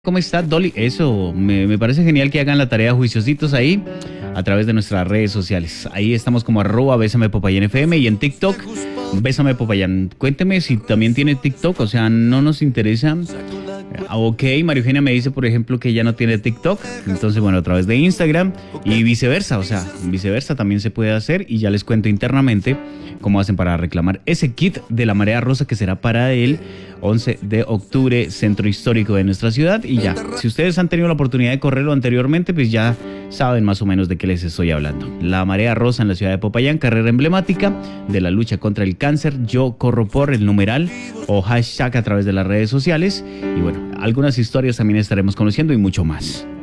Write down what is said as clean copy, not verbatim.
¿Cómo está, Dolly? Eso, me parece genial que hagan la tarea juiciositos ahí a través de nuestras redes sociales. Ahí estamos como @Bésame Popayán FM y en TikTok, Bésame Popayán. Cuénteme si también tiene TikTok, o sea, no nos interesa. Ok, María Eugenia me dice, por ejemplo, que ya no tiene TikTok. Entonces, bueno, a través de Instagram y viceversa, o sea, viceversa también se puede hacer. Y ya les cuento internamente cómo hacen para reclamar ese kit de la Marea Rosa que será para el 11 de octubre, centro histórico de nuestra ciudad. Y ya, si ustedes han tenido la oportunidad de correrlo anteriormente, pues ya saben más o menos de qué les estoy hablando. La Marea Rosa en la ciudad de Popayán, carrera emblemática de la lucha contra el cáncer. Yo corro por el numeral o hashtag a través de las redes sociales. Y bueno, algunas historias también estaremos conociendo y mucho más.